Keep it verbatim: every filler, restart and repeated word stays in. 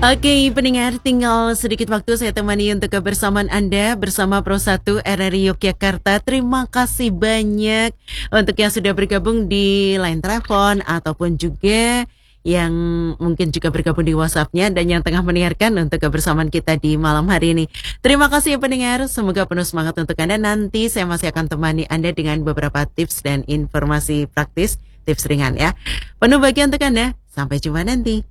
Oke, pendengar, tinggal sedikit waktu saya temani untuk kebersamaan Anda bersama Pro satu R R I Yogyakarta. Terima kasih banyak untuk yang sudah bergabung di line telepon ataupun juga yang mungkin juga bergabung di WhatsApp-nya dan yang tengah mendengarkan untuk kebersamaan kita di malam hari ini. Terima kasih ya pendengar, semoga penuh semangat untuk Anda. Nanti saya masih akan temani Anda dengan beberapa tips dan informasi praktis, tips ringan ya. Penuh bagian untuk Anda, sampai jumpa nanti.